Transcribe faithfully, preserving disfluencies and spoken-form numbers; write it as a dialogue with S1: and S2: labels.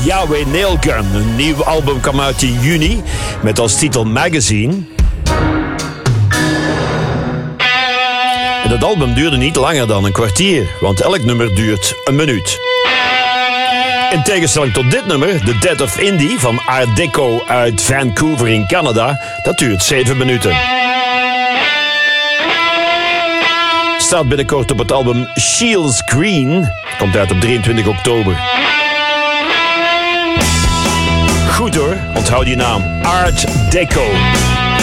S1: Yahweh Nailgun. Een nieuw album kwam uit in juni met als titel Magazine. En dat album duurde niet langer dan een kwartier, want elk nummer duurt een minuut. In tegenstelling tot dit nummer, The Death of Indie van Art Deco uit Vancouver in Canada, dat duurt zeven minuten. Staat binnenkort op het album Shields Green, komt uit op drieëntwintig oktober. Goed hoor, onthoud die naam, Art Deco.